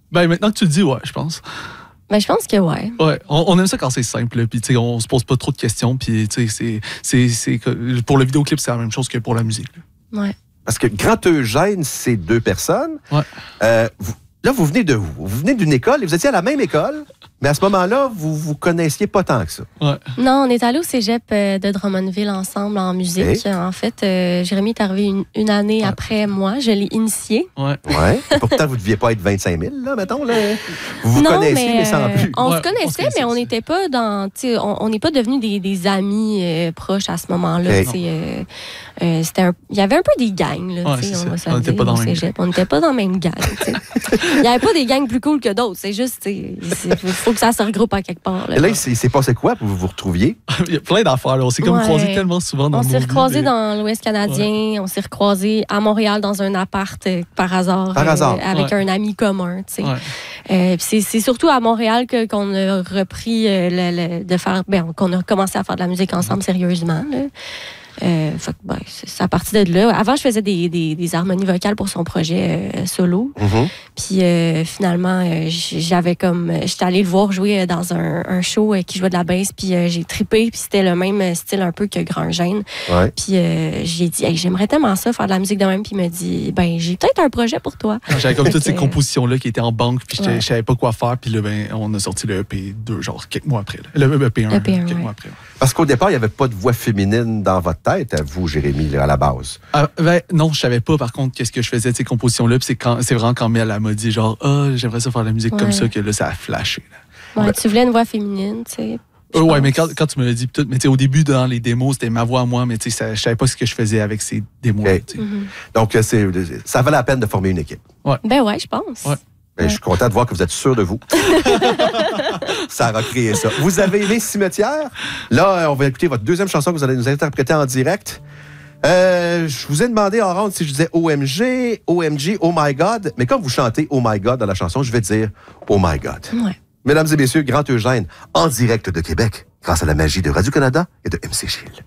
Ben, maintenant que tu le dis, ouais, je pense. Ben, je pense que ouais. Ouais, on aime ça quand c'est simple, puis tu sais, on se pose pas trop de questions, puis tu sais, c'est pour le vidéoclip, c'est la même chose que pour la musique. Ouais. Parce que Grand Eugène, c'est 2 personnes. Ouais. Là, vous venez de où? Vous venez d'une école et vous étiez à la même école, mais à ce moment-là, vous connaissiez pas tant que ça. Ouais. Non, on est allé au cégep de Drummondville ensemble en musique. Hey. En fait, Jérémy est arrivé une année après moi. Je l'ai initié. Ouais. Ouais. Et pourtant, vous ne deviez pas être 25 000, là, mettons. Là. Vous Non, connaissiez, mais sans plus. On Ouais, se connaissait, mais on n'était pas dans. On n'est pas devenus des amis proches à ce moment-là. Hey. Il y avait un peu des gangs. Là, Ouais, c'est ça. On n'était pas dans le cégep. On n'était pas dans la même gang. Il n'y avait pas des gangs plus cool que d'autres. C'est juste, il faut que ça se regroupe à quelque part. Là, Et là, il s'est passé quoi pour que vous vous retrouviez? Il y a plein d'affaires, là. On s'est comme croisés tellement souvent dans On nos s'est vies, recroisés mais- dans l'Ouest canadien. On s'est recroisés à Montréal dans un appart par hasard. Par hasard. Avec Ouais. un ami commun. Tu sais. Ouais. Puis c'est surtout à Montréal qu'on a repris qu'on a commencé à faire de la musique ensemble sérieusement. Là. Fait que, c'est à partir de là. Avant, je faisais des harmonies vocales pour son projet solo. Mm-hmm. Puis finalement, j'étais allée le voir jouer dans un show qui jouait de la bass. Puis j'ai trippé. Puis c'était le même style un peu que Grand Eugène. Ouais. Puis j'ai dit, hey, j'aimerais tellement ça, faire de la musique de même. Puis il m'a dit, ben j'ai peut-être un projet pour toi. J'avais comme toutes Fait ces que- compositions-là qui étaient en banque, puis Ouais. je savais pas quoi faire, puis là, ben, on a sorti le EP2, genre quelques mois après. Là. Le EP1, EP1, quelques ouais. mois après. Parce qu'au départ, il n'y avait pas de voix féminine dans votre tête, à vous, Jérémy, là, à la base. Ben, non, je savais pas, par contre, qu'est-ce que je faisais de ces compositions-là, puis c'est vraiment quand Mel m'a dit, genre, j'aimerais ça faire de la musique comme Ouais. ça, que là, ça a flashé. Là. Ouais, tu voulais une voix féminine, tu sais. Je Ouais, pense. mais quand tu me l'as dit, pis tout, mais tu sais, au début, dans les démos, c'était ma voix à moi, mais tu sais, je savais pas ce que je faisais avec ces démos-là. Okay. tu sais. Donc, ça valait la peine de former une équipe. Ben ouais, je pense. Ouais. Ben, je suis content de voir que vous êtes sûr de vous. Ça a recréé ça. Vous avez aimé Cimetière? Là, on va écouter votre deuxième chanson que vous allez nous interpréter en direct. Je vous ai demandé en ronde si je disais OMG, OMG, Oh My God. Mais comme vous chantez Oh My God dans la chanson, je vais dire Oh My God. Ouais. Mesdames et messieurs, Grand Eugène, en direct de Québec, grâce à la magie de Radio-Canada et de MC Gilles.